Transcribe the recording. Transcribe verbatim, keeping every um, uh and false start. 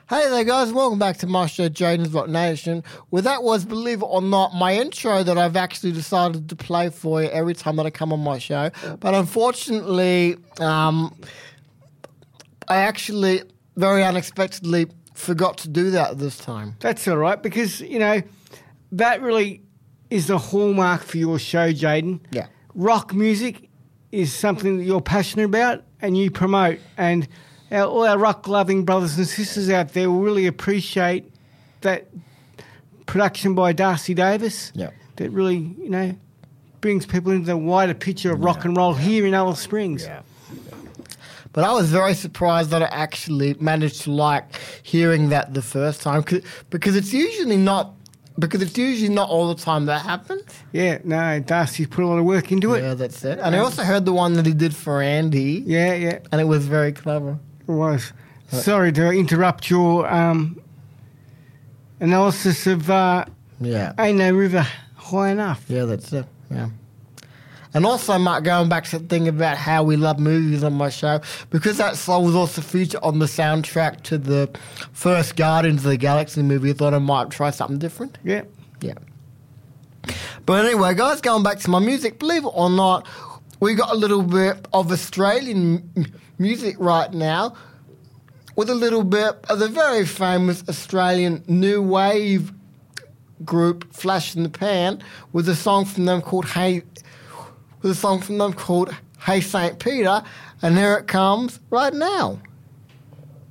Hey there guys, welcome back to my show, Jaden's Rock Nation. Well, that was, believe it or not, my intro that I've actually decided to play for you every time that I come on my show. But unfortunately, um, I actually, very unexpectedly, forgot to do that this time. That's all right, because, you know, that really is the hallmark for your show, Jaden. Yeah. Rock music is something that you're passionate about and you promote. And our, all our rock-loving brothers and sisters out there will really appreciate that production by Darcy Davis. Yeah. That really, you know, brings people into the wider picture of rock Yeah. and roll here in Alice Springs. Yeah. But I was very surprised that I actually managed to like hearing that the first time, because it's usually not because it's usually not all the time that happens. Yeah, no, Darcy's put a lot of work into it. Yeah, that's it. And I also heard the one that he did for Andy. Yeah, yeah. And it was very clever. It was. Sorry to interrupt your um, analysis of uh, Yeah. Ain't No River High Enough. Yeah, that's it. Yeah. And also, Mark, going back to the thing about how we love movies on my show, because that song was also featured on the soundtrack to the first Guardians of the Galaxy movie, I thought I might try something different. Yeah. Yeah. But anyway, guys, going back to my music, believe it or not, we got a little bit of Australian m- music right now with a little bit of the very famous Australian new wave group Flash in the Pan with a song from them called Hey... with a song from them called Hey Saint Peter, and here it comes right now.